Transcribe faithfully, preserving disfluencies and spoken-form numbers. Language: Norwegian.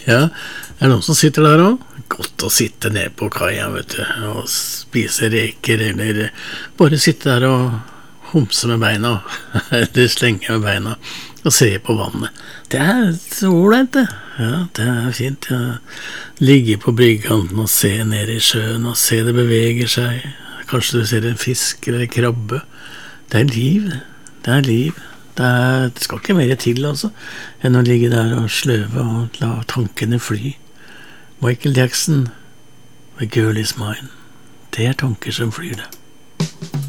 Ja, er det noen som sitter der også? Godt å sitte ned på kaia, vet du, og spise reker, eller bare sitte der og homse med beina, eller slenge med beina, og se på vannet. Det er så ordentlig, det. Ja, det er fint. Ja. Ligge på brygganten og se ned i sjøen, og se det beveger seg. Kanskje du ser en fisk eller en krabbe. Det er liv, det er liv. Det, er, det skal ikke mer til altså, enn å ligge der og sløve og la tankene fly. Michael Jackson, The Girl Is Mine. Det er tanker som flyr det.